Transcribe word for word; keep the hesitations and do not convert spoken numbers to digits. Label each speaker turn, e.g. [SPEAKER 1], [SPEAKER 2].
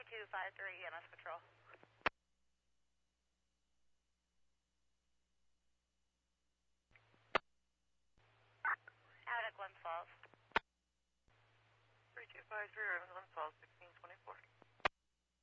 [SPEAKER 1] two five three E M S Patrol. Out at Glens Falls.
[SPEAKER 2] three two five three, Glens Falls, sixteen twenty-four.